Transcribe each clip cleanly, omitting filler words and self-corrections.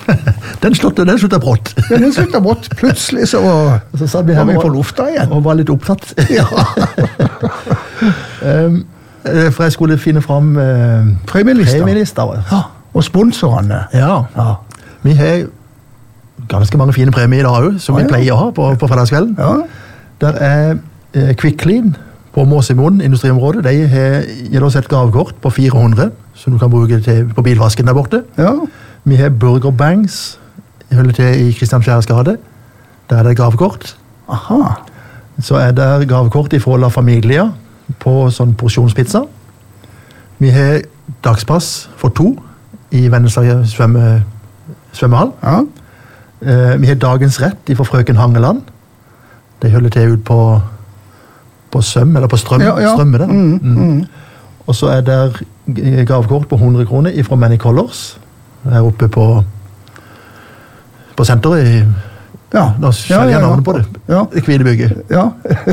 Den sluttet brått. Den sluttet brått. Plutselig så satt vi var vi på lufta igjen. Og var litt opptatt. Ja. For jeg skulle finne frem premielister. Ja, og sponsorene. Ja. Vi har ganske mange fine premier i dag, som vi pleier å ha på fredagskvelden. Ja. Der er Quick Clean på Måsimoen industriområdet. De har gitt oss et gavekort på 400, som du kan bruke på bilvasken der borte. Ja. Vi har Burger Bangs, jeg holder til i Kristiansfjærs gate. Der er det gavekort. Aha. Så er det gavekort fra La Familia på sånn porsjonspizza. Vi har dagspass for 2 i Vennesla svømmehall. Ja. Vi har dagens rett fra Frøken Hangeland. De holder til ut på søm, eller på strømme den. Og så er det gavekort på 100 kroner fra Many Colors, her oppe på senteret. Nå skjønner jeg navnet på det. Det Kvinebygget. Ja.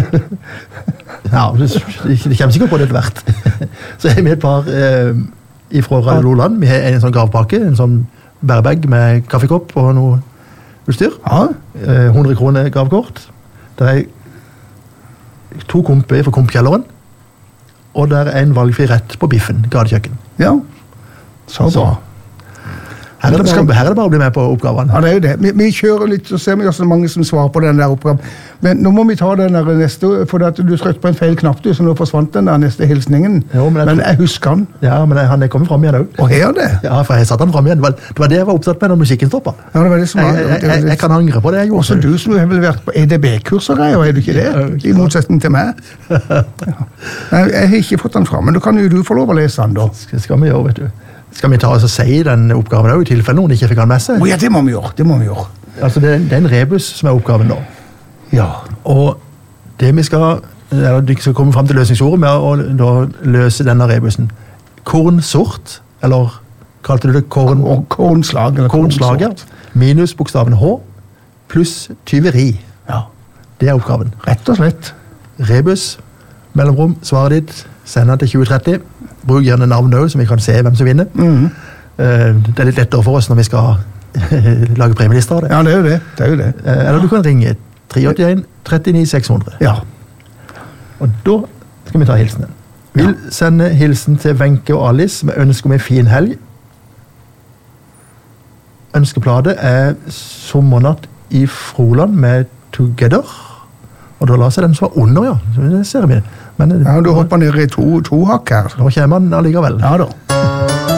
Det kommer sikkert på det etter hvert. Så har vi et par fra Radio Loland. Vi har en sånn gavepakke, en sånn bærebag med kaffekopp og noe utstyr. 100 kroner gavekort. Det er 2 komper fra Kompkjelleren, og det er en valgfri rett på biffen, gadekjøkken. Ja, så bra. Her er det bare å bli med på oppgavene. Ja, det er jo det. Vi kjører litt, så ser vi også mange som svarer på den der oppgaven. Men nå må vi ta den der neste, for at du trykte på en feil knapp, så nå forsvant den der neste hilsningen. Jo, men jeg husker han. Ja, men han er kommet frem igjen også. Og her det? Ja, for jeg satt han frem igjen. Det var det jeg var oppsatt med når musikken stoppet. Ja, det var det som var... Jeg kan angre på det jeg gjorde. Også du som har vel vært på EDB-kurs og greier, er du ikke det? I motsetning til meg. Jeg har ikke fått den frem, men da kan jo du få lov å lese den da. Skal vi gjøre, vet du. Skal vi ta oss og si den oppgaven også, i tilfelle noen ikke fikk den med seg? Ja, det må vi gjøre. Altså, det er en rebus som er oppgaven nå. Ja. Og det vi skal komme frem til løsningsordet med å løse denne rebusen. Kornsort, eller kalte du det kornslag, ja. Minus bokstaven H, pluss tyveri. Ja. Det er oppgaven. Rett og slett. Rebus, mellomrom, svaret ditt, send den til 2030. Bruk gjerne navnet også, så vi kan se hvem som vinner. Det er litt lettere for oss når vi skal lage premielister av det. Ja, det er jo det. Eller du kan ringe 381 39 600. Ja. Og da skal vi ta hilsenen. Vil sende hilsen til Wenche og Alice med ønske om en fin helg. Ønskepladet er Sommernatt i Froland med Together. Og da la seg den som var under, ja. Så det ser vi. Men, ja, du hopper ned i to hakk her. Nå kommer han allikevel. Ja da.